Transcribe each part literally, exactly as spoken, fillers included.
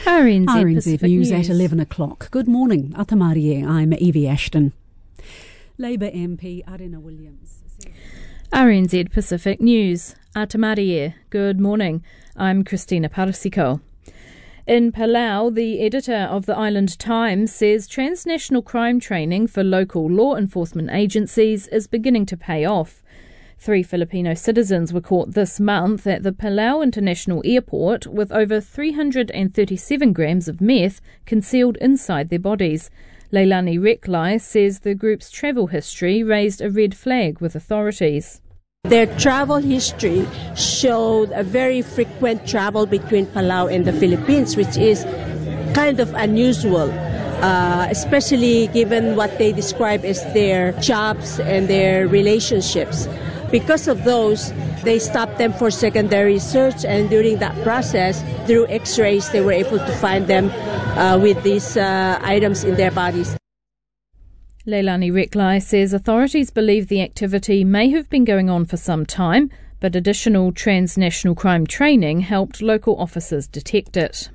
R N Z, R N Z Pacific News, News at eleven o'clock. Good morning. Atamarie, I'm Evie Ashton. Labour M P Arena Williams. R N Z Pacific News. Atamarie, good morning. I'm Christina Parasiko. In Palau, the editor of the Island Times says transnational crime training for local law enforcement agencies is beginning to pay off. Three Filipino citizens were caught this month at the Palau International Airport with over three hundred thirty-seven grams of meth concealed inside their bodies. Leilani Reklai says the group's travel history raised a red flag with authorities. Their travel history showed a very frequent travel between Palau and the Philippines, which is kind of unusual, uh, especially given what they describe as their jobs and their relationships. Because of those, they stopped them for secondary search, and during that process, through x-rays, they were able to find them uh, with these uh, items in their bodies. Leilani Reklai says authorities believe the activity may have been going on for some time, but additional transnational crime training helped local officers detect it.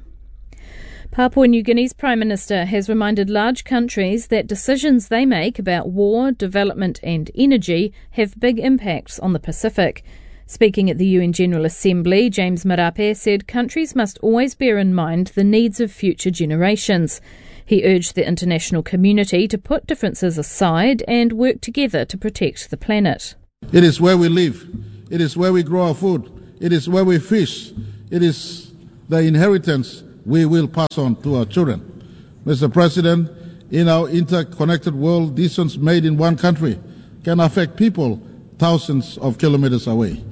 Papua New Guinea's Prime Minister has reminded large countries that decisions they make about war, development and energy have big impacts on the Pacific. Speaking at the U N General Assembly, James Marape said countries must always bear in mind the needs of future generations. He urged the international community to put differences aside and work together to protect the planet. It is where we live. It is where we grow our food. It is where we fish. It is the inheritance we will pass on to our children. Mister President, in our interconnected world, decisions made in one country can affect people thousands of kilometers away.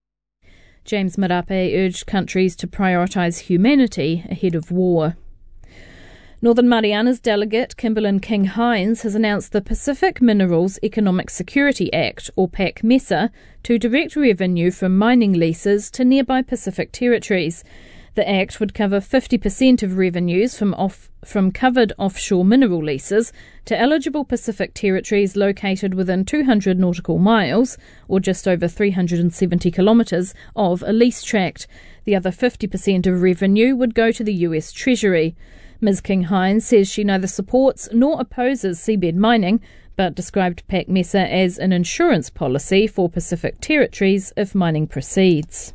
James Marape urged countries to prioritise humanity ahead of war. Northern Mariana's delegate, Kimberlyn King-Hines, has announced the Pacific Minerals Economic Security Act, or PAC-MESA, to direct revenue from mining leases to nearby Pacific territories. The Act would cover fifty percent of revenues from off, from covered offshore mineral leases to eligible Pacific territories located within two hundred nautical miles, or just over three hundred seventy kilometres, of a lease tract. The other fifty percent of revenue would go to the U S Treasury. Miz King-Hines says she neither supports nor opposes seabed mining, but described PAC-MESA as an insurance policy for Pacific territories if mining proceeds.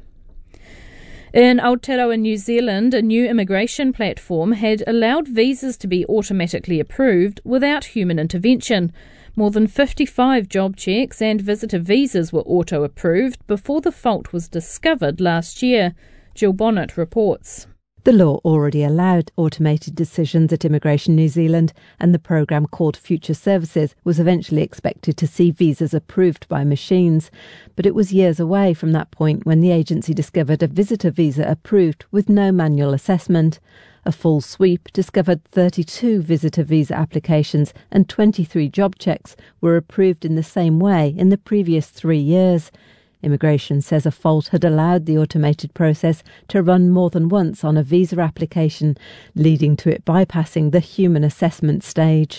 In Aotearoa, New Zealand, a new immigration platform had allowed visas to be automatically approved without human intervention. More than fifty-five job checks and visitor visas were auto-approved before the fault was discovered last year. Jill Bonnet reports. The law already allowed automated decisions at Immigration New Zealand, and the programme called Future Services was eventually expected to see visas approved by machines. But it was years away from that point when the agency discovered a visitor visa approved with no manual assessment. A full sweep discovered thirty-two visitor visa applications and twenty-three job checks were approved in the same way in the previous three years. Immigration says a fault had allowed the automated process to run more than once on a visa application, leading to it bypassing the human assessment stage.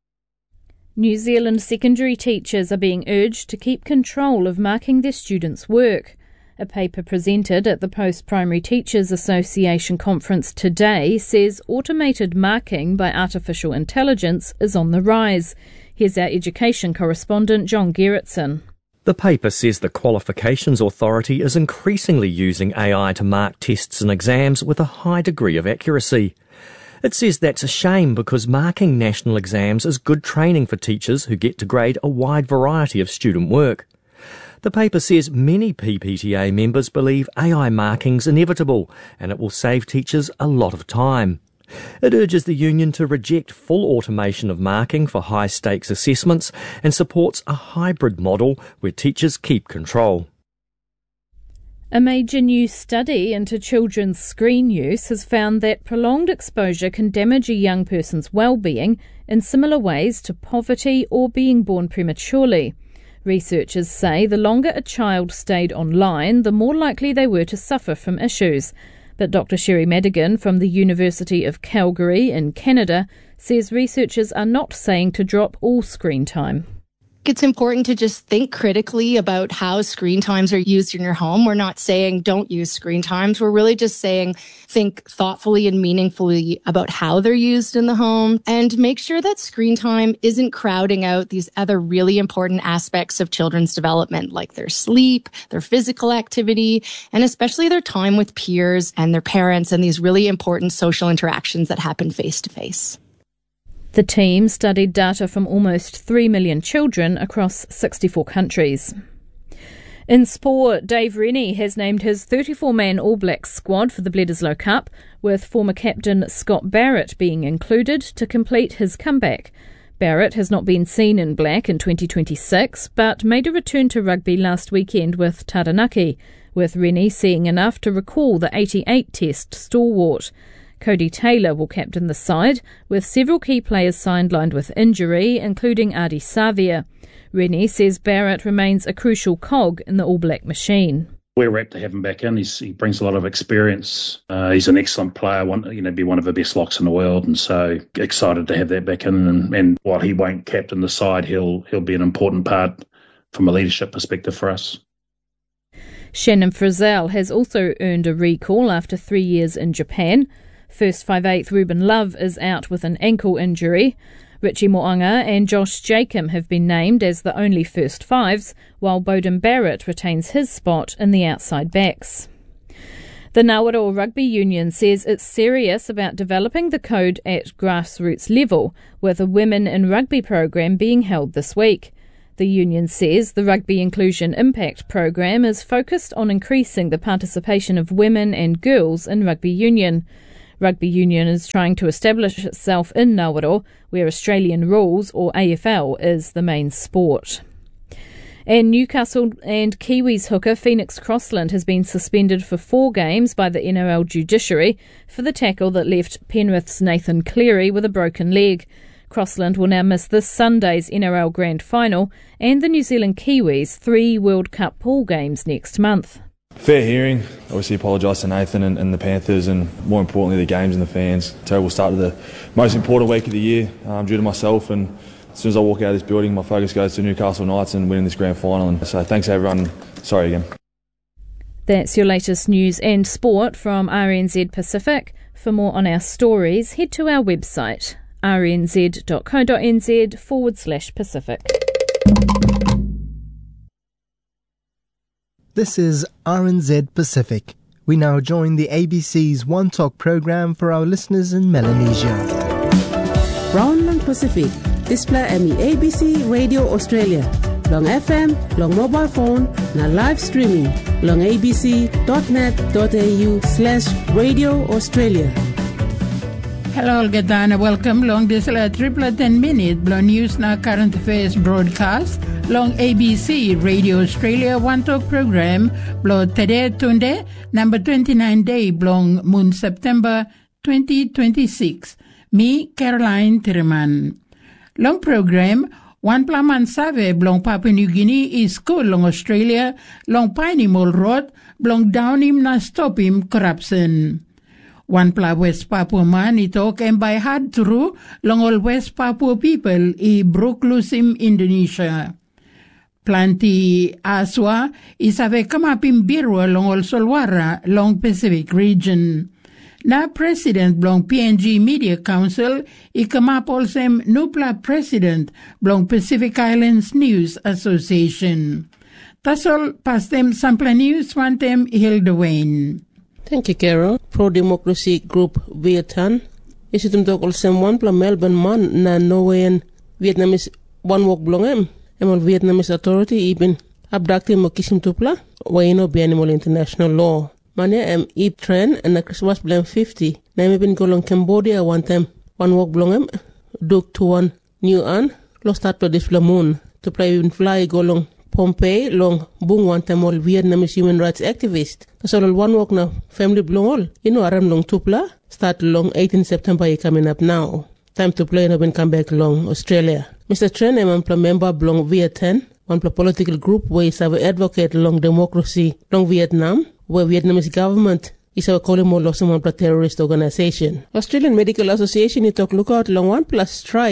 New Zealand secondary teachers are being urged to keep control of marking their students' work. A paper presented at the Post-Primary Teachers Association conference today says automated marking by artificial intelligence is on the rise. Here's our education correspondent John Gerritsen. The paper says the Qualifications Authority is increasingly using A I to mark tests and exams with a high degree of accuracy. It says that's a shame because marking national exams is good training for teachers who get to grade a wide variety of student work. The paper says many P P T A members believe A I marking's inevitable and it will save teachers a lot of time. It urges the union to reject full automation of marking for high-stakes assessments and supports a hybrid model where teachers keep control. A major new study into children's screen use has found that prolonged exposure can damage a young person's well-being in similar ways to poverty or being born prematurely. Researchers say the longer a child stayed online, the more likely they were to suffer from issues. But Doctor Sherry Madigan from the University of Calgary in Canada says researchers are not saying to drop all screen time. it's important to just think critically about how screen times are used in your home. We're not saying don't use screen times. We're really just saying think thoughtfully and meaningfully about how they're used in the home and make sure that screen time isn't crowding out these other really important aspects of children's development, like their sleep, their physical activity, and especially their time with peers and their parents and these really important social interactions that happen face to face. The team studied data from almost three million children across sixty-four countries. In sport, Dave Rennie has named his thirty-four man All Blacks squad for the Bledisloe Cup, with former captain Scott Barrett being included to complete his comeback. Barrett has not been seen in black in twenty twenty-six, but made a return to rugby last weekend with Taranaki, with Rennie seeing enough to recall the eighty-eight test stalwart. Cody Taylor will captain the side, with several key players sidelined with injury, including Adi Savia. Rennie says Barrett remains a crucial cog in the All Black machine. We're rapt to have him back in. He's, he brings a lot of experience. Uh, he's an excellent player, one, you know, be one of the best locks in the world, and so excited to have that back in. And, and while he won't captain the side, he'll he'll be an important part from a leadership perspective for us. Shannon Frizzell has also earned a recall after three years in Japan. First five eighth Ruben Love is out with an ankle injury. Richie Mo'unga and Josh Jacob have been named as the only first fives, while Beauden Barrett retains his spot in the outside backs. The Ngāwaro Rugby Union says it's serious about developing the code at grassroots level, with a Women in Rugby program being held this week. The union says the Rugby Inclusion Impact program is focused on increasing the participation of women and girls in rugby union. Rugby union is trying to establish itself in Ngāwaro, where Australian rules, or A F L, is the main sport. And Newcastle and Kiwis hooker Phoenix Crossland has been suspended for four games by the N R L judiciary for the tackle that left Penrith's Nathan Cleary with a broken leg. Crossland will now miss this Sunday's N R L Grand Final and the New Zealand Kiwis three World Cup pool games next month. Fair hearing. Obviously apologise to Nathan and, and the Panthers, and more importantly the games and the fans. Terrible start to the most important week of the year um, due to myself, and as soon as I walk out of this building my focus goes to Newcastle Knights and winning this grand final. And so thanks everyone. Sorry again. That's your latest news and sport from R N Z Pacific. For more on our stories, head to our website rnz.co.nz forward slash Pacific. This is R N Z Pacific. We now join the A B C's One Talk program for our listeners in Melanesia. Brown Long Pacific, display M E A B C Radio Australia. Long F M, long mobile phone, na live streaming. Long abc.net.au slash Radio Australia. Hello, Gadana. Welcome. Long this uh, triple ten minute Blong News na current affairs broadcast. Long A B C Radio Australia One Talk program. Blong today Tunde number twenty-nine day Blong Moon September twenty twenty-six. Me Caroline Tiriman. Long program. One plaman save Blong Papua New Guinea is school long Australia. Long Piney Mall Road. Blong down him na stop him corruption. One pla West Papua man I talk and by hard through long all West Papua people I broke loose in Indonesia. Planti Aswa is have come up in Birwa long all Solwara long Pacific region. Na president blong P N G Media Council I come up also Nupla president blong Pacific Islands News Association. That's all past them sample news one them Hilda Wayne. Thank you, Carol. Pro-Democracy Group Vietnam. Isitum tokol sem one pla Melbourne man na Norwegian Vietnamese one walk blongem. Emol Vietnamese authority even abducted mo kisim tupla. Waino be animal international law. Mania em ip trend and na Christmas blem fifty. Na eme bin golong Cambodia one time one walk blongem. Duk to one new an. Lost start to this moon to play in fly golong Pompey long bung one time all Vietnamese human rights activist. So one walk now family blong all. You know aram long tupla start long eighteenth September coming up now. Time to play and come back long Australia. Mister Tren am a member blong Vietnam, one political group where is our advocate long democracy long Vietnam, where Vietnamese government is our calling more loss of terrorist organization. Australian Medical Association it talk look out long one plus strike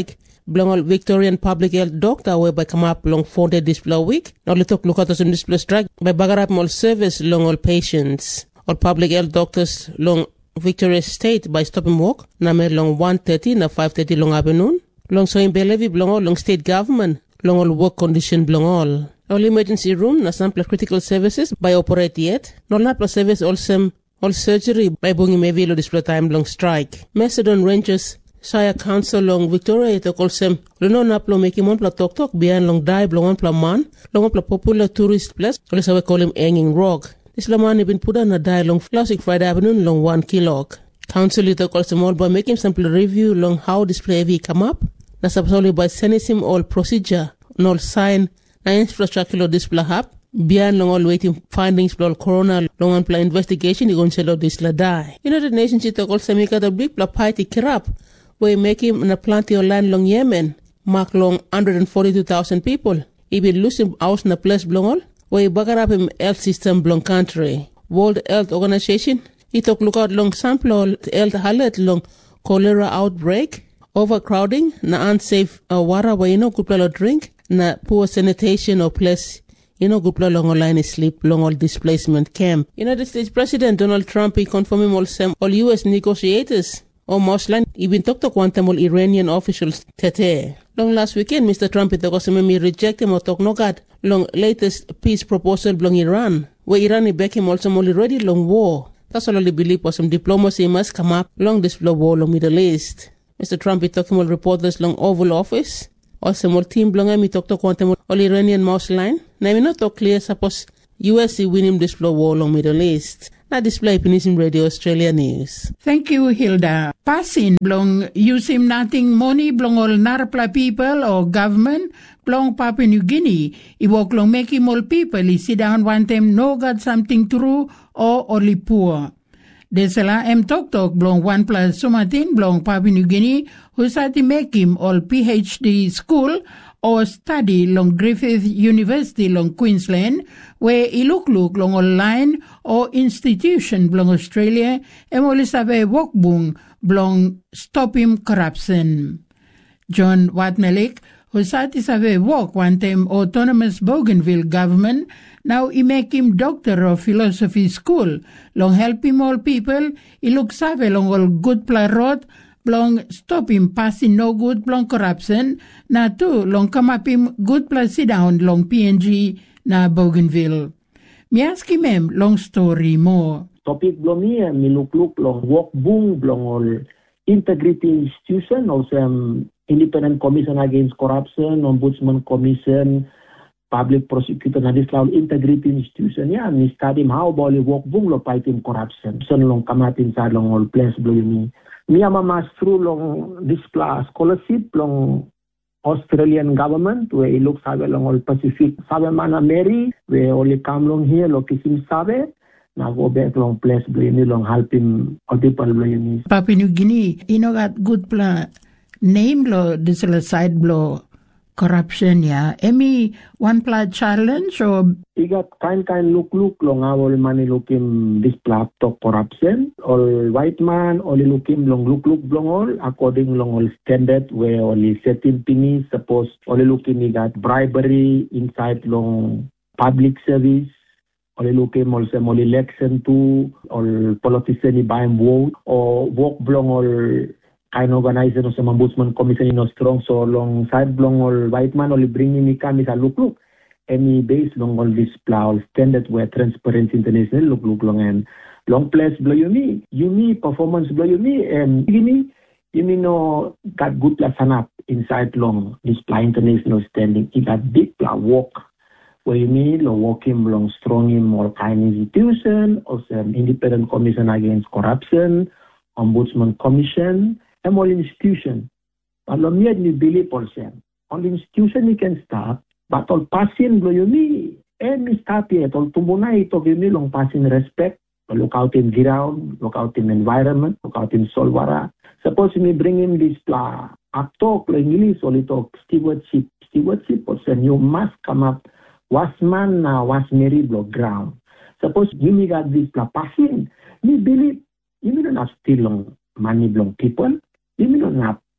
Blongol Victorian Public Health Doctor whereby come up long four day display week. Now let's talk look at us in display strike by bagarap all service long all patients. All public health doctors long Victoria State by stop and walk. Namer long one thirty na five thirty long afternoon. Long so in Bellevue Blongol long state government. Long all work condition Blongol. All emergency room na sample critical services by operate yet. No napla service also all surgery by bunging maybe lo display time long strike. Macedon Rangers Shire Council long Victoria ito kolsem luno naplo make mon pla tok tok bian long dai blongon pla man long pla popular tourist place ole sawe call him Hanging Rock. This laman ibin puda na dai long Classic Friday afternoon long one kilok. Council ito kolsem all by making sample review long how display V come up. Na subsolely by sending him all procedure no sign na infrastructure display hub. Bian long all waiting findings for corona long on pla investigation igon selo disla dai. United Nations ito kolsem ikata big pla party kirap. We make him na plenty of land long Yemen, mark long one hundred forty-two thousand people. He been losing house na place blongol, we bagarap him health system blong country. World Health Organization, he took look out long sample health halet long cholera outbreak, overcrowding, na unsafe uh, water where you know good plalo drink, na poor sanitation or place, you know good plalo long online sleep long all displacement camp. United States President Donald Trump, he confirmed him all some all U S negotiators. O Moslan, ibin tok tok quantum Iranian officials tete. Long last weekend, Mister Trump ito kasi reject him o tok nogat long latest peace proposal blong Iran. Where Iran ibek him also moli ready long war. That's all I believe was some diplomacy must come up long this war long Middle East. Mister Trump ito kasi reporters long Oval Office. Also mol team blong em ito tok quantum ol Iranian Moslan. Na imi not tok clear suppose U S win him this war long Middle East. Na display Peninsula Radio Australia News. Thank you, Hilda. Pasin blong using nothing money blong all narpla people or government blong Papua New Guinea. Iwok long making all people I sit down one time no got something true or only poor. Desala em tok tok blong one plus sumatin blong Papua New Guinea who sati make him all P H D school or study long Griffith University long Queensland where I look look long online or institution blong Australia emoli sabe wokbung blong stop him corruption. John Watmelik who sati sabe wok one time autonomous Bougainville government now I make him doctor of philosophy school long help him all people I look sabe long all good pla road blong stop him passing no good blong corruption na tu long come up him good plus sit down long P N G na Bougainville. Mi ask him em long story more. Topic blong ni mi look look long walk boom blong all integrity institution also um, independent commission against corruption, ombudsman commission, public prosecutor na this law integrity institution ya mi study how boli walk boom lo fighting corruption. So long come up inside long all place blong ni. Mi ama through long this class scholarship long Australian government where it looks sabe long all Pacific sabe mana Mary where only come long here lo kisim sabe na go back long place blame long help him all people blame. Papua New Guinea you know got good plan name lo this side blow corruption ya emi one pla challenge or you got kind kind look look long our money looking this plat to corruption all white man only looking long look look long all according long all standard where only certain things suppose only looking you got bribery inside long public service only looking also all election to all politician buy vote or work long all kind organization of some ombudsman commission in a strong so long side long all white man only bringing me come is a look look any base long all this plow standard where transparency international look look long and long place blow you me you me performance blow you me and you me you me no got good plus up inside long this plow international standing it got big plow walk where you me lo walking long strong in more kind institution or some independent commission against corruption ombudsman commission and all institution. But lo miad ni bili portion. All institution you can start, but all passing lo yumi, and mi start yet, all tumunay ito yumi long passing respect, look out in ground, look out in environment, look out in solvara. Suppose me bring in this pla, up talk lo English, or talk stewardship, stewardship portion, you must come up, was man na was married lo ground. Suppose you me got this pla passing, me believe, you me don't have still long money long people, you may not have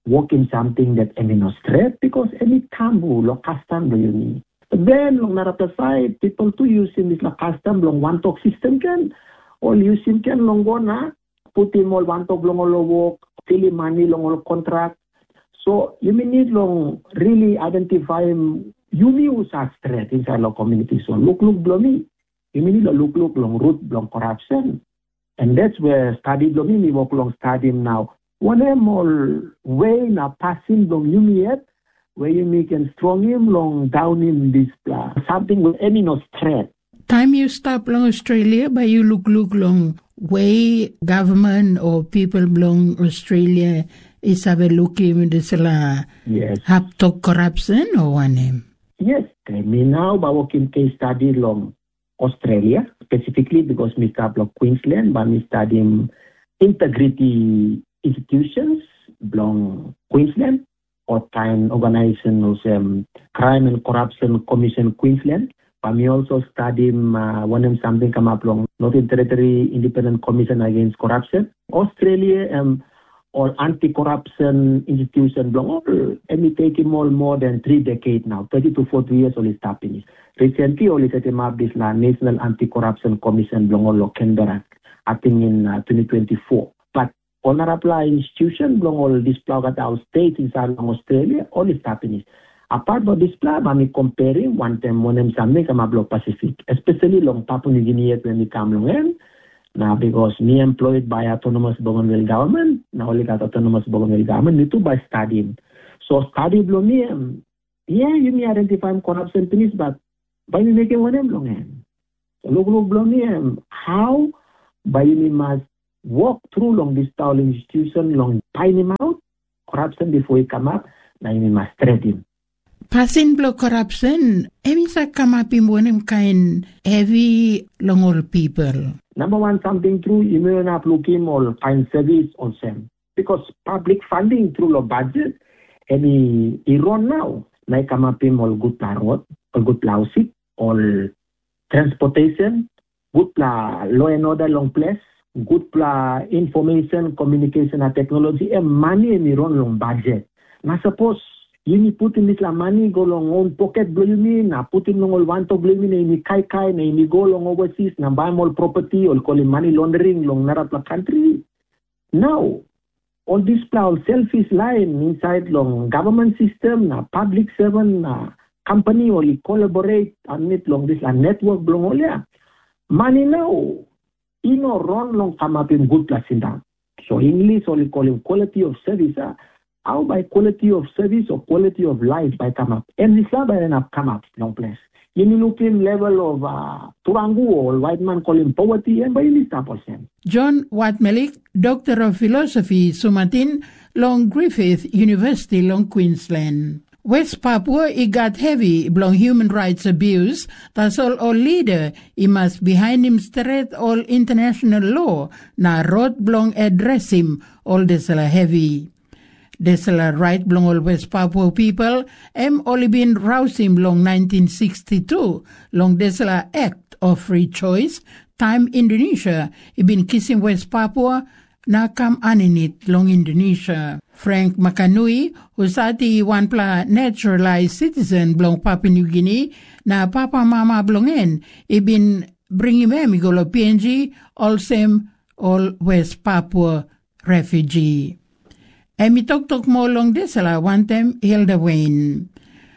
working something that any no straight because any tambu lo custom lo yun. Then long narata side people to use in this la custom long one talk system can all using can long go na put in all one talk long all work till money long all contract. So you may need long really identify you may use as straight inside the community. So look look blomi. You may need to look look long root long corruption. And that's where study blomi me work long study now. One more way na passing long you may yet where you make and strong him long down in this plan. Something with any no threat. Time you stop long Australia, but you look look long way government or people long Australia is have a look in this la yes. have to corruption or one name. Yes, I mean now by working case study long Australia specifically because me start long Queensland, but me studying integrity institutions belong Queensland or time organization of um, Crime and Corruption Commission Queensland. But me also studying uh, one of something come up long Northern Territory Independent Commission Against Corruption. Australia um or anti-corruption institution belong all and me taking more more than three decades now, thirty to forty years only stopping. Recently only set him up this la National Anti-Corruption Commission belong all Canberra, I think in uh, twenty twenty-four. But honorable institution belong all this plug at our state inside Australia, only stopping. Apart from this plan, I'm comparing one time when I'm something come up Pacific, especially long Papua New Guinea when we come long now because me employed by autonomous Bougainville government, now only got autonomous Bougainville government, me too by studying. So study below me, um, yeah, you may identify corruption finish, but by me making one of long end. So look look below me, um, how by me must walk through long this town institution, long pine him out, corruption before he come up, now you must threat him. Passing block corruption, emisa come up in one kind heavy long old people. Number one, something true, you may not look him or find service on them. Because public funding through the budget, any Iran now, may come up him all good pla road, all good pla housing, all transportation, good pla law and order long place, good pla information, communication and technology, and money in Iran long budget. Now suppose you need put in this la money go long own pocket blow you mean na put in long all one to blow you mean ni kai kai na ni go long overseas na buy more property or call it money laundering long narat la country. Now all this plow selfish line inside long government system na public servant na company only collaborate on it long this la network long all yeah. Money now you know wrong long come up in good place in that. So English only call him quality of service. Uh, How by quality of service or quality of life by come up? And this by enough come up long place. You look in level of uh, Turangu or white man call him poverty and by this type of thing. John Watmelik, Doctor of Philosophy, Sumatin, long Griffith University, long Queensland. West Papua, it got heavy long human rights abuse. That's all all leader. He must behind him straight all international law. Na road blong address him all this heavy. This right belong all West Papua people am only been rousing long nineteen sixty-two long this act of free choice time Indonesia it been kissing West Papua na kam aninit long Indonesia. Frank Makanui who's at the one pla naturalized citizen belong Papua New Guinea na papa mama belongin it been bringing him igolo P N G all same all West Papua refugee. And me talk talk more long this la one time Hilda Wayne.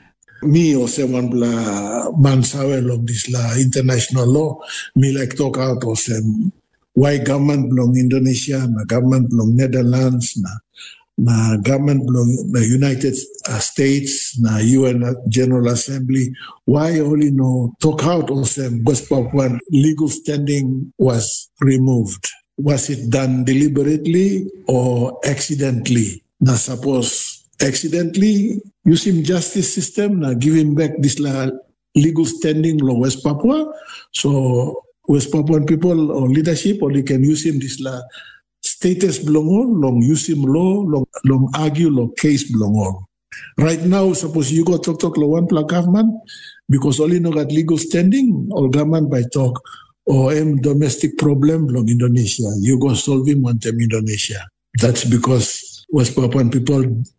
Me also one bla mansawe long this la international law. Me like talk out of them. Why government belong Indonesia, na government belong Netherlands, na na government belong the United States, na U N General Assembly. Why only no talk out of them? West Papua legal standing was removed. Was it done deliberately or accidentally? Now suppose accidentally using justice system, now giving back this la legal standing law West Papua. So West Papuan people or leadership only can use him this la status belong all, long use him law, long, long argue law case belong all. Right now, suppose you go talk talk law one pla government because only no got legal standing or government by talk. Or M domestic problem long Indonesia. You go solve him one time Indonesia. That's because West Papuan people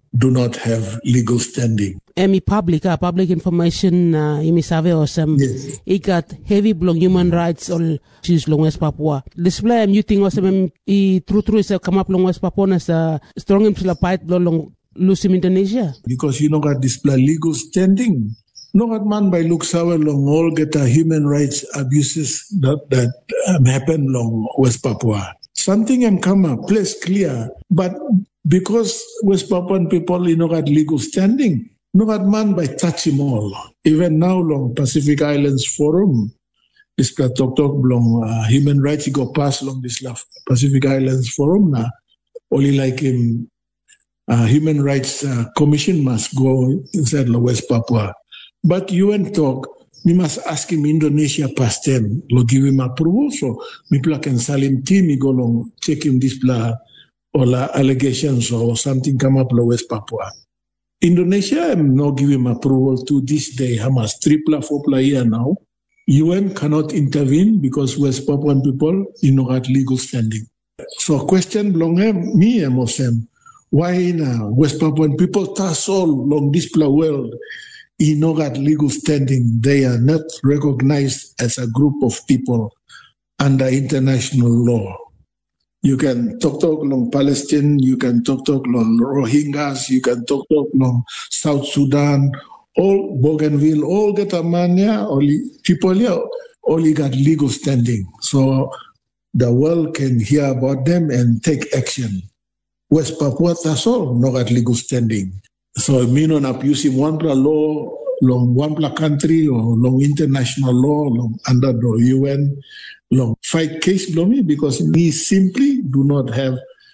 do not have legal standing. Emi public, uh, public information, uh, imi save osam. Yes. Ikat heavy blong human rights all issues long West Papua. Display am muting osam i true true sa come up long West Papua na sa strong im sila fight long Lusim Indonesia. Because you know got display legal standing. No got man by look sour long all get a human rights abuses that that um, happen long West Papua. Something am come up, place clear, but because West Papuan people, you know, got legal standing, no got man by touch him all. Even now, long Pacific Islands Forum, this talk talk long uh, human rights, he go past long this Pacific Islands Forum now. Only like him, uh, Human Rights uh, Commission must go inside West Papua. But U N talk, we must ask him Indonesia past them, lo give him approval, so we can salim team, we go long check him this blah. Or la allegations or something come up in West Papua. Indonesia am not giving approval to this day. Hamas triple four year now. U N cannot intervene because West Papuan people you know got legal standing. So question belong me and Muslim. Why now West Papuan people task all long this world you know got legal standing. They are not recognized as a group of people under international law. You can talk talk long Palestine, you can talk talk long Rohingyas, you can talk talk long South Sudan, all Bougainville, all get a mania, only people here, only got legal standing. So the world can hear about them and take action. West Papua, that's all, no got legal standing. So me non abusing one law, long one country or long international law, long under the U N. Long fight case below me because we simply do not have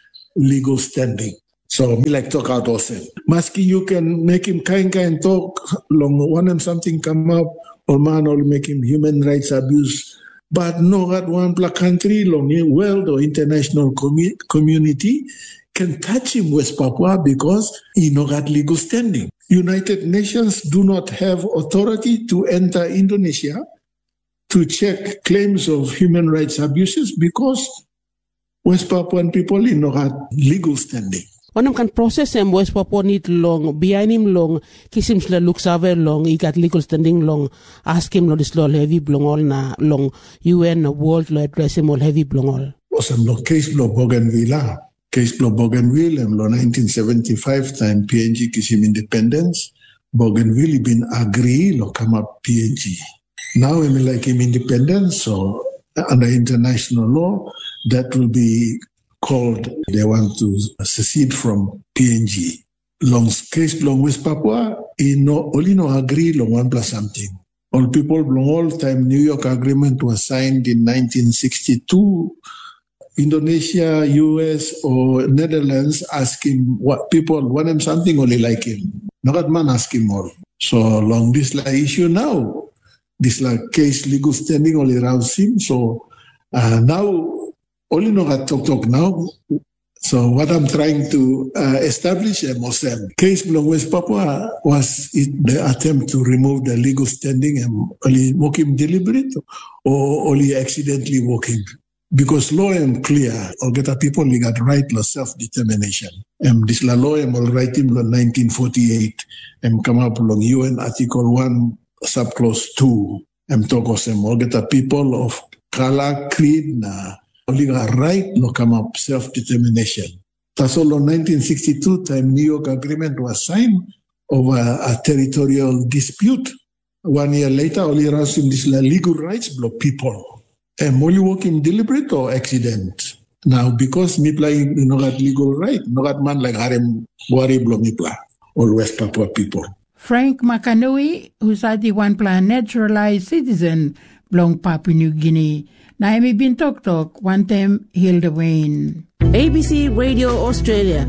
legal standing. So me like talk out also. Maski you can make him kind kind talk long one and something come up or man or make him human rights abuse. But no that one black country long world or international commu- community can touch him West Papua because he no got legal standing. United Nations do not have authority to enter Indonesia to check claims of human rights abuses because West Papuan people in no had legal standing. Onam kan proses em West Papua need long behind him long kisim sila look save long he got legal standing long ask him lo this law heavy blong all na long U N world law address him all heavy blong all. Osam lo case lo Bougainville case lo Bougainville em lo nineteen seventy-five time P N G kisim independence Bougainville been agree lo come up P N G. Now, I mean, like him independent, so under international law, that will be called, they want to secede from P N G. Long case, long West Papua, he no, only no agree, long one plus something. All people, long all time, New York Agreement was signed in nineteen sixty-two. Indonesia, U S, or Netherlands ask him what people want him something, only like him. Not man ask him all. So, long this like issue now. This like case legal standing only around him. So uh, now only know how to talk talk now. So what I'm trying to uh, establish a Muslim case belong West Papua was it the attempt to remove the legal standing and only walk him deliberate or only accidentally walk him. Because law am clear, or get a people they got right to self-determination. And this law am all right in nineteen forty-eight and come up along U N Article one subclause two. And talk of them all get a people of color, creed, na only got right to come up self-determination. That's all in nineteen sixty-two time New York Agreement was signed over a territorial dispute. One year later, only around in this legal rights block people. And only working deliberate or accident. Now, because me play you know got legal right, no got man like Harem Wari block me play, all West Papua people. Frank Makanui, who's at the one plan naturalized citizen, belong Papua New Guinea. Naimi bin Tok Tok, one time Hilda Wayne. A B C Radio Australia.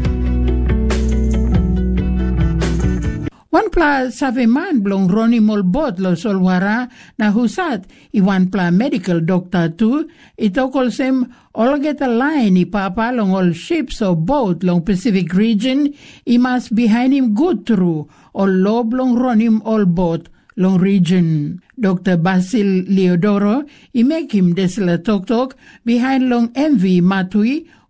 One pla saveman blong Ronnie Molbot lo solwara na husat i one pla medical doctor tu itokol sem all get a line i papa long all ships or boat long Pacific region i must behind him good through all lob long Ronnie all boat long region. Doctor Basil Leodoro i make him desla tok tok behind long Envy Matui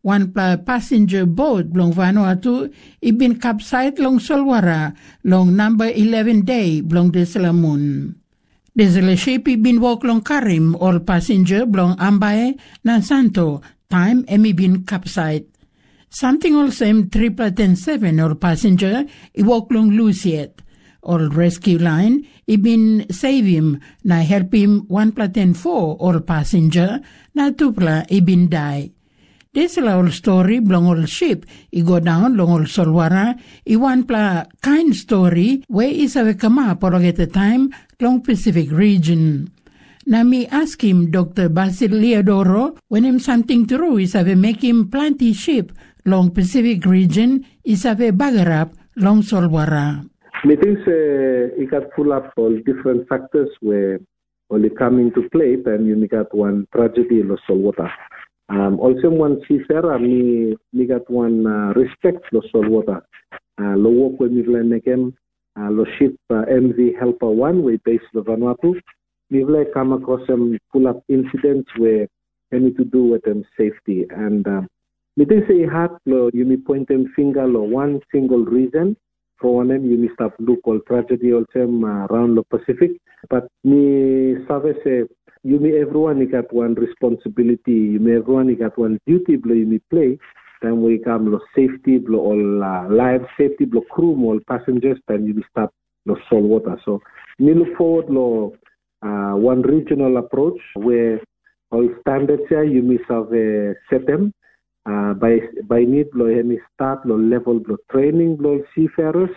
one pla passenger boat long Vanuatu ibin capsized long Solwara long number eleven day long Deselamun. Desela ship ibin walk long Karim all passenger long Ambae na Santo time emi bin capsized. Something all same triple ten seven all passenger I walk long Luciet. All rescue line ibin save him na help him one pla ten four all passenger na tupla ibin die. This is all story belong all ship. I go down long all Solwara. I one pla kind story where is a kama por at the time long Pacific region. Na me ask him Doctor Basil Leodoro when him something true is have make him plenty ship long Pacific region is have bagarap long Solwara. Me think uh, it got full up all different factors where only come into play and you got one tragedy in the Solwara. Um, also one seafarer, me, me got one uh, respect lo Solwara. Uh, lo work with me vlenekem, uh, lo ship uh, M V Helper One, we based in Vanuatu. Me vle come across some full up incidents where any to do with them safety. And uh, me think say hard lo you me point them finger lo one single reason. For one, you may start look all tragedy also uh, around the Pacific. But me save say you may everyone got one responsibility. You may everyone got one duty. Blow you may play. Then we come lo safety, blow all uh, life safety, blow crew, all passengers. Then you may start lo Solwara. So me look forward lo uh, one regional approach where all standards here you may have uh, set them. Uh, by by need lo any start lo level lo training lo seafarers,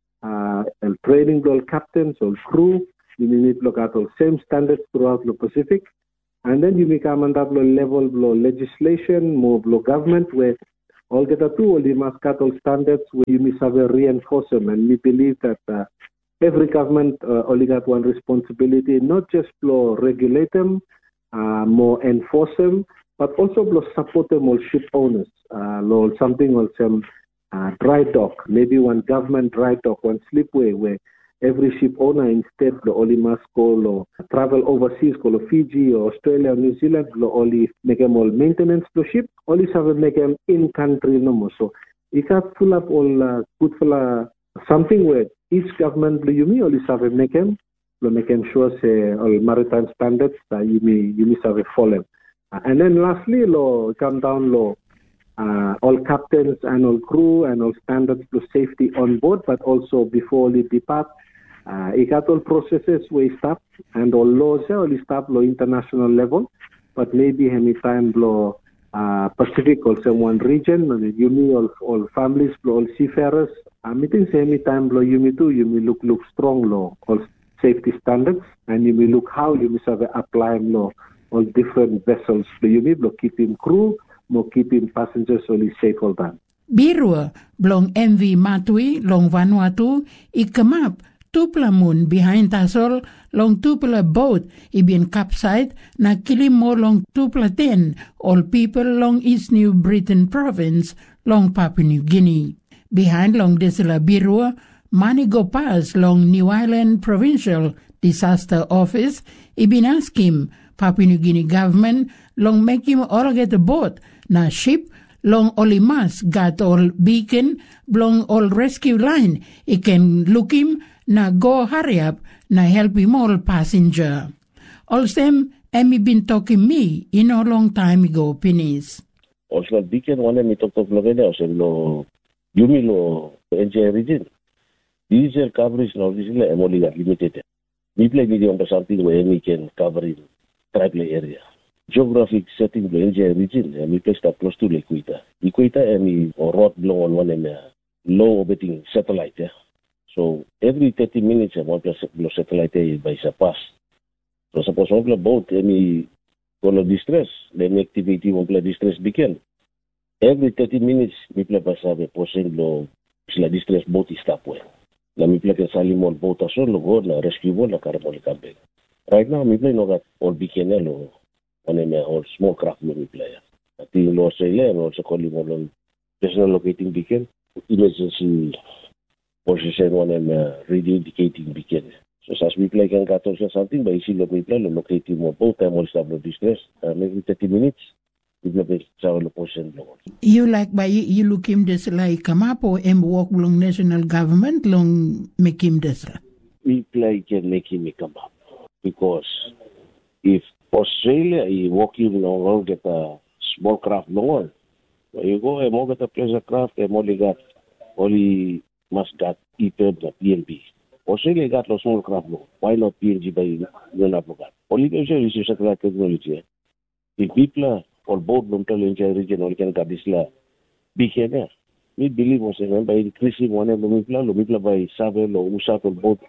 uh, and training lo captains or crew. You need lo got all same standards throughout the Pacific, and then you may come under lo level lo legislation, more lo government where all get a two all you must got all standards where you must have a reinforce them. And we believe that uh, every government uh, only got one responsibility, not just lo regulate them, uh, more enforce them. But also support them all ship owners, uh, something also uh, dry dock, maybe one government dry dock, one slipway where every ship owner instead only must go or travel overseas, go to Fiji or Australia or New Zealand, only make them all maintenance to ship, only have make them in country no more. So it got full of all uh, good for uh, something where each government you may only have make them, make them sure say all maritime standards that you may you may have fallen. Uh, and then lastly, lo come down lo uh, all captains and all crew and all standards to safety on board, but also before we depart, uh, it got all processes we stop and all laws only stop lo international level, but maybe any time lo uh, Pacific also one region, you mean all all families all seafarers. Uh, meeting same time lo you me too you may look look strong lo all safety standards and you may look how you may have apply lo. All different vessels. So you need to keep in crew, more keeping passengers only safe all time. Birua, blong M V Matui, long Vanuatu, ikamap, tupla moon behind tasol, long tupla boat, ibin capside, na kilim mo long tupla ten, all people long East New Britain province, long Papua New Guinea. Behind long Desela Birua, Manigo Pass, long New Ireland Provincial Disaster Office, ibin ask him, Papua New Guinea government long make him all get a boat na ship long olimas got all beacon long all rescue line. It can look him na go hurry up na help him all passenger. All same Emmy been talking me in a long time ago Pinis. Also beacon one me talk of Lovenia also lo yumi lo N J region. Diesel coverage now this is only limited. We play video on something where we can cover it. Tribal area. Geographic setting of the N J region, and we placed up close to the equator. Equator and we or rod blow on one and uh, low orbiting satellite. Yeah? So every thirty minutes, I want to blow satellite by surpass. So suppose one boat any call of distress, then activity one play distress begin. Every thirty minutes, we play pass have a portion blow la distress boat is stop well. Let me play a salimon boat as well, go na rescue boat na caramol camping. Right now, we play no got all beacon or one of all small craft we play. I think Lord Australia and also calling on personal locating beacon, emergency position one of uh, radio indicating beacon. So as we play can got also something, but you see what we play, locating more boat time all stop no distress, uh, maybe thirty minutes. Bigla be sawe lo portion lo. You like by you look him this like come up or em work long national government long make him this. Bigla can make him come up because if Australia is working long get a small craft long, you go and more get a pleasure craft and only got only must got E P E B the P N B. Australia got a small craft long. Why not P N G by Yonaplogat? Only Australia is satellite technology. If people or both local region or can get this la big here. We believe was by increasing one of the Lumipla, Lumipla by Savel or Usat or both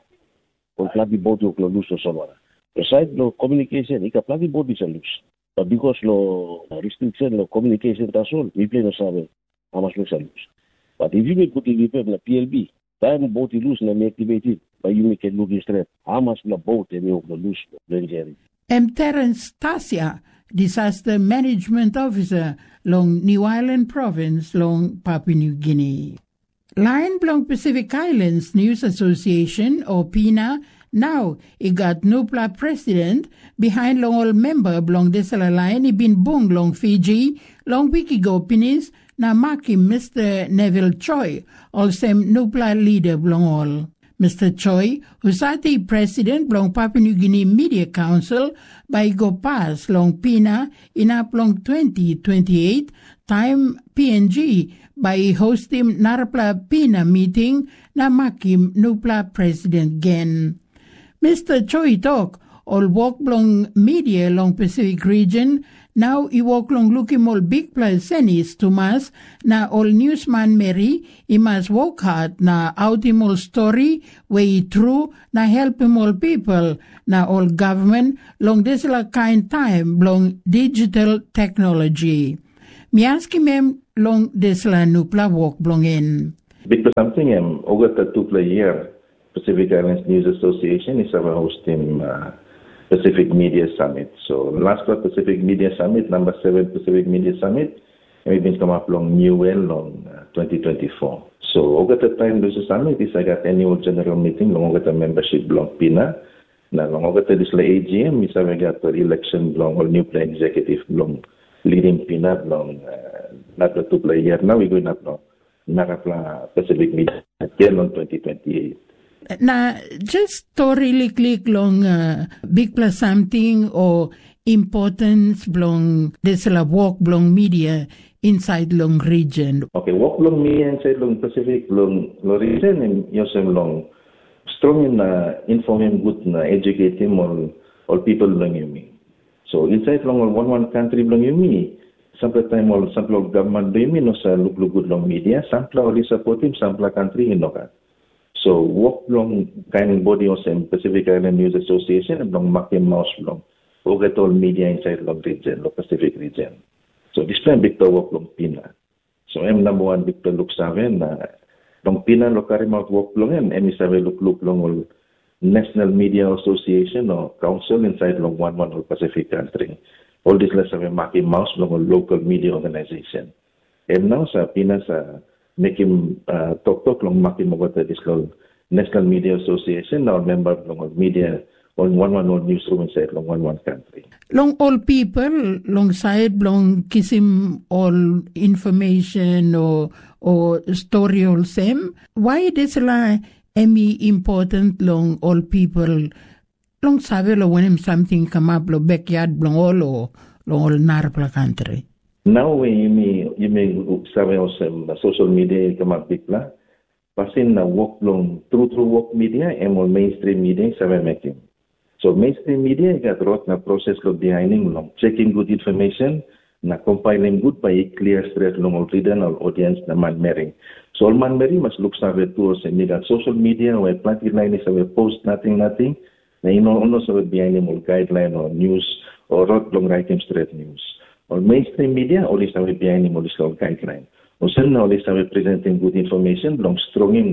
or Platy boat or Clodus or Solana. Besides no communication, it can Platy boat is a loose. But because no restriction, no communication, that's all, we play no Savel, how much looks a loose. But if you may put in the P L B, time boat is loose and may activate it, but you make it look straight. How much the boat and you the loose, then M. Terence Tasia, Disaster Management Officer, long New Ireland Province, long Papua New Guinea. Lion Blong Pacific Islands News Association, or PINA, now it got Nupla president behind long old member Blong Desala Lion, he been bung long Fiji, long Wikigo Pinis, na maki Mister Neville Choi, also Nupla leader Blong all. Mister Choi, who's the president long Papua New Guinea Media Council, by go pass long PINA in up long twenty twenty-eight, time P N G, by hosting Narapla PINA meeting na makim Nupla president gen. Mister Choi talk, all walk long media long Pacific region, now I walk long looking all big plus senis to mas na all newsman Mary I must work hard na out him all story way true na help him all people na all government long this la kind time long digital technology. Mi ask him long this la Nupla walk blong in. Because something um over the two play year Pacific Islands News Association is our hosting uh, Pacific Media Summit. So last year Pacific Media Summit, number seven Pacific Media Summit, and we've been come up long New Well on uh, twenty twenty-four. So over the time there's a summit is I got annual general meeting, long over the membership long PINA. Now long over this la A G M is I got the election long or new plan executive long leading PINA long uh, not the two play year. Now we're going up now. Narapla Pacific Media again on twenty twenty-eight. Na just to really click long uh, big plus something or importance long this la walk long media inside long region. Okay, walk long media inside long Pacific long long region and yosem long strong in uh, inform him good na educate him all all people long yumi. So inside long all one one country long yumi. Sample time all sample government yumi no sa look look good long media. Sample only support him sample country in local. So walk long kind of body of same Pacific Island News Association and long Makim Mouse long get all media inside long region, long Pacific region. So this time big to walk long PINA. So I'm number one big to look seven uh, long PINA lo carry out walk long and M seven look look long all National Media Association or Council inside long one one all Pacific country. All this less of a Makim Mouse long all local media organization. And now sa PINA sa make him uh, talk talk long makin about this long National Media Association or member long media on one one all newsroom inside long one one country. Long all people long side long kiss him all information or or story all same. Why this la emi important long all people long sabe lo when him something come up lo backyard long all or long all Narapla country. Now when you may you may sabi also social media come up big la, pasin na walk long true true walk media and more mainstream media sabi making. So mainstream media got wrote na process lo behind long checking good information na compiling good by clear straight long all reader or audience na man mering. So all man mering must look sabi tools and media social media where plenty line is sabi post nothing nothing. Na you know also sabi behind all guideline or news or wrote long writing straight news. Or mainstream media, always have behind him, always long guideline. Also, now always have presenting good information, long strong in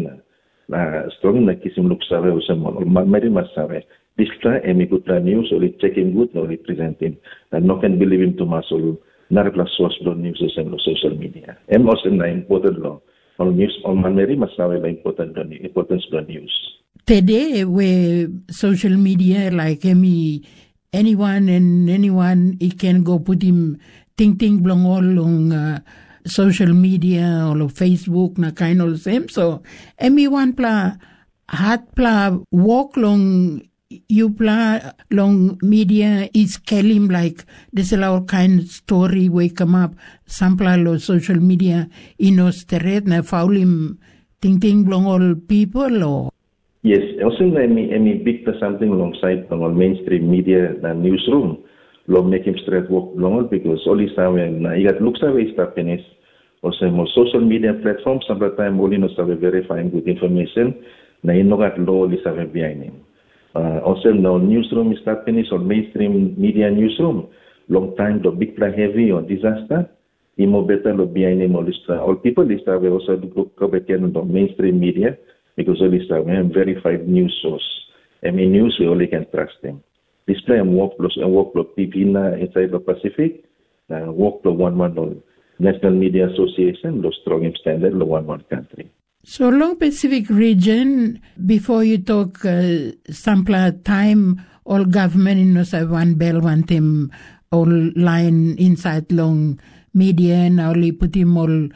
na strong in na kisim look sabe o semon. Or mari mas sabe. This time, emi good news, or checking good, or presenting. And no can believe him to mas or narapla source long news o semon social media. Em also na important long. Or news, or mari mas sabe la important importance long news. Today, where social media like emi. Anyone and anyone, he can go put him ting-ting blongol long uh, social media or Facebook na kind of same. So, emi one pla hat pla walk long you pla long media is kelim like this is our kind of story we come up sampla lo social media inosteret na faulim ting-ting blongol people or yes, also emi emi big something alongside on mainstream media na newsroom. Lo make him straight work long because only time na igat looks away stuff in also more social media platforms sometimes only no sabe verifying good information na inogat law li sabe behind him. Uh, also no newsroom is happening or mainstream media newsroom long time the big play heavy on disaster imo better lo behind him all all people is sabe also go back in the mainstream media because all is sabe verified news source. I mean news we only can trust them. Display and workflows and workflow P P na inside the Pacific, uh, workflow one one on National Media Association, the strong standard, the one one country. So long Pacific region, before you talk uh, sample time, all government in Nusa one bell one team all line inside long media and only put him all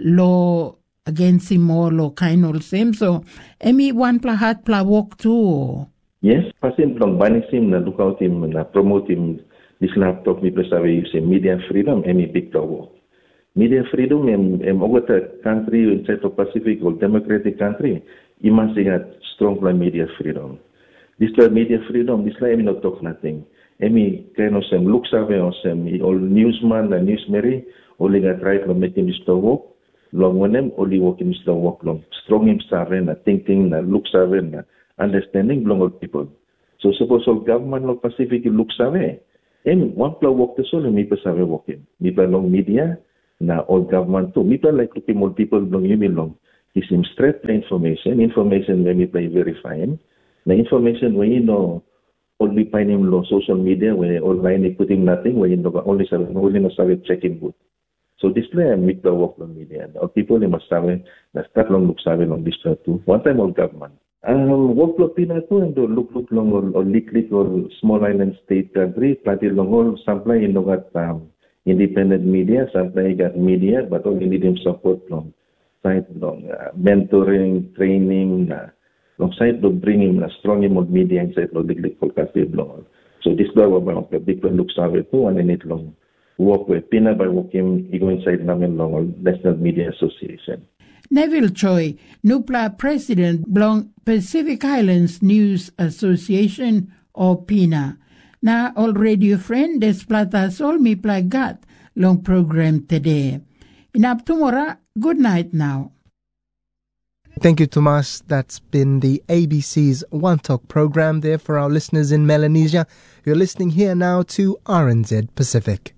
law against him all or kind of same. So emi one pla hat pla walk too. Yes, pasin long banning him na look out him na promote him this laptop mi pesawe using media freedom any big power. Media freedom em em ogata country inside the Pacific or democratic country, you must have strong media freedom. This media freedom, this like not talk nothing. Emi kind of some looks away or some all newsman and newsmary only got right to make him to work. Long when them only working to work long. Strong him saving na thinking na looks away na understanding long old people. So suppose all government of Pacific looks away. And one pla work the solo mi pa save working. Mi pa long media na all government too. Mi pa like looking more people long you long. Is him straight the information. Information when mi pa verifying. Na information when you know only find him on social media where online he putting nothing when you know only save only no save checking good. So display and make the work on media. All people they must save na start long look save on this too. One time all government. Um, workflow pina to and look look long or, or lick lick or small island state country, plenty long all supply in got um, independent media, supply got media, but only need him support long side long uh, mentoring, training, uh, long side to bring him a strong amount media inside long lick lick for country long. So this law about the big one looks away too and in it long work with pina by working he go inside namin long or National Media Association. Neville Choi, Nupla President, Blong Pacific Islands News Association, or PINA. Na all radio friend, Desplata Sol Mi Plagat, long program today. Inap tomorrow, good night now. Thank you, Tomas. That's been the A B C's One Talk program there for our listeners in Melanesia. You're listening here now to R N Z Pacific.